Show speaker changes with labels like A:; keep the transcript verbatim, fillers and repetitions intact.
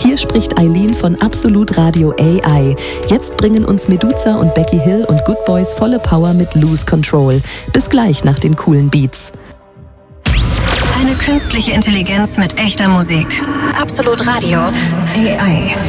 A: Hier spricht Eileen von Absolut Radio A I. Jetzt bringen uns Meduza und Becky Hill und Good Boys volle Power mit Lose Control. Bis gleich nach den coolen Beats.
B: Eine künstliche Intelligenz mit echter Musik. Absolut Radio A I.